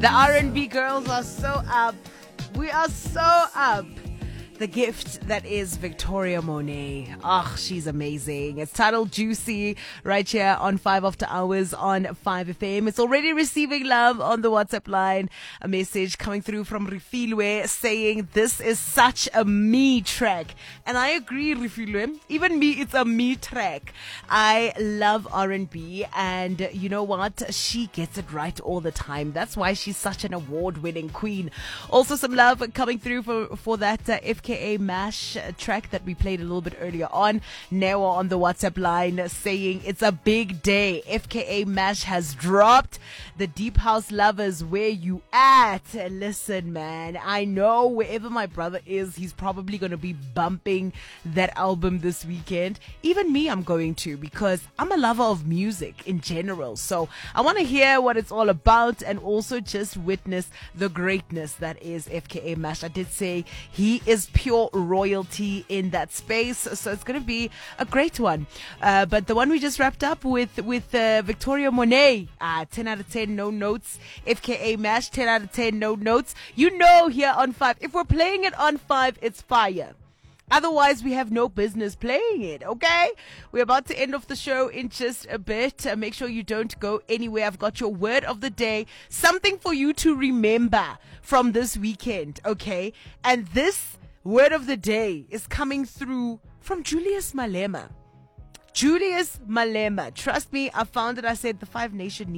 The R&B girls are so up. We are so up. The gift that is Victoria Monet. She's amazing. It's titled Juicy right here on 5 After Hours on 5FM. It's already receiving love on the WhatsApp line. A message coming through from Rifilwe saying this is such a me track. And I agree, Rifilwe. Even me, it's a me track. I love R&B, and you know what? She gets it right all the time. That's why she's such an award-winning queen. Also some love coming through for that FKA Mash track that we played a little bit earlier on. Newa on the WhatsApp line saying it's a big day. FKA Mash has dropped. The Deep House lovers, where you at? Listen, man, I know wherever my brother is, he's probably going to be bumping that album this weekend. Even me, I'm going to, because I'm a lover of music in general. So I want to hear what it's all about and also just witness the greatness that is FKA Mash. I did say he is pure royalty in that space, so it's going to be a great one. But the one we just wrapped up with Victoria Monet, 10 out of 10, no notes. FKA Mash, 10 out of 10, no notes. You know, here on 5, if we're playing it on 5, it's fire. Otherwise, we have no business playing it, okay? We're about to end off the show in just a bit. Make sure you don't go anywhere. I've got your word of the day. Something for you to remember from this weekend, okay? And this word of the day is coming through from Julius Malema. Julius Malema. Trust me, I found it. I said the Five Nation